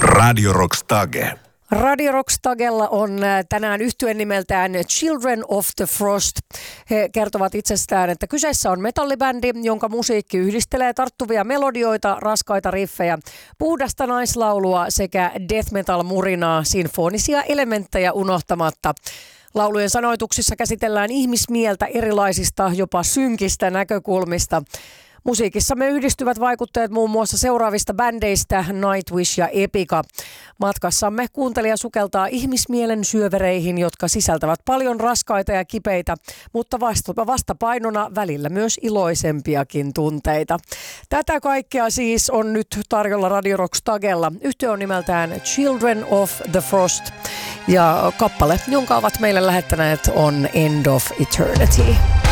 Radio Rockstage. Radio Rockstagella on tänään yhtye nimeltään Children of the Frost. He kertovat itsestään, että kyseessä on metallibändi, jonka musiikki yhdistelee tarttuvia melodioita, raskaita riffejä, puhdasta naislaulua sekä death metal murinaa, sinfonisia elementtejä unohtamatta. Laulujen sanoituksissa käsitellään ihmismieltä erilaisista, jopa synkistä näkökulmista. Musiikissamme yhdistyvät vaikutteet muun muassa seuraavista bändeistä Nightwish ja Epica. Matkassamme kuuntelija sukeltaa ihmismielen syövereihin, jotka sisältävät paljon raskaita ja kipeitä, mutta vastapainona välillä myös iloisempiakin tunteita. Tätä kaikkea siis on nyt tarjolla Radio Rockstagella. Yhtye on nimeltään Children of the Frost ja kappale, jonka ovat meille lähettäneet, on End of Eternity.